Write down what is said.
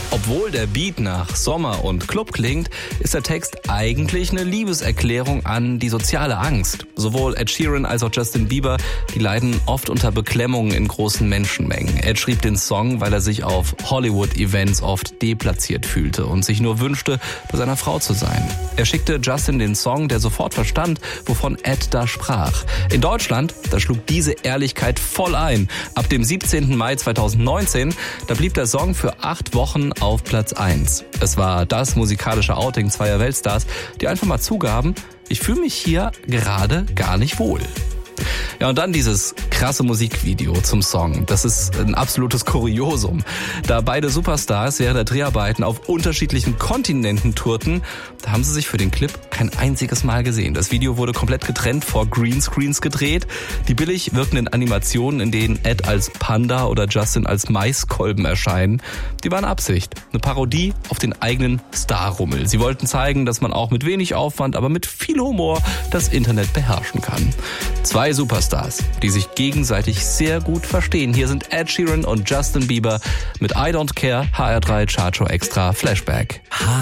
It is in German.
Obwohl der Beat nach Sommer und Club klingt, ist der Text eigentlich eine Liebeserklärung an die soziale Angst. Sowohl Ed Sheeran als auch Justin Bieber, die leiden oft unter Beklemmungen in großen Menschenmengen. Ed schrieb den Song, weil er sich auf Hollywood-Events oft deplatziert fühlte und sich nur wünschte, bei seiner Frau zu sein. Er schickte Justin den Song, der sofort verstand, wovon Ed da sprach. In Deutschland, da schlug diese Ehrlichkeit voll ein. Ab dem 17. Mai 2019, da blieb der Song für 8 Wochen auf Platz 1. Es war das musikalische Outing zweier Weltstars, die einfach mal zugaben, ich fühle mich hier gerade gar nicht wohl. Ja, und dann dieses krasse Musikvideo zum Song. Das ist ein absolutes Kuriosum. Da beide Superstars während der Dreharbeiten auf unterschiedlichen Kontinenten tourten, da haben sie sich für den Clip kein einziges Mal gesehen. Das Video wurde komplett getrennt vor Greenscreens gedreht. Die billig wirkenden Animationen, in denen Ed als Panda oder Justin als Maiskolben erscheinen, die waren Absicht. Eine Parodie auf den eigenen Starrummel. Sie wollten zeigen, dass man auch mit wenig Aufwand, aber mit viel Humor das Internet beherrschen kann. Zwei Superstars, die sich gegenseitig sehr gut verstehen. Hier sind Ed Sheeran und Justin Bieber mit I Don't Care, HR3 Chartshow Extra Flashback.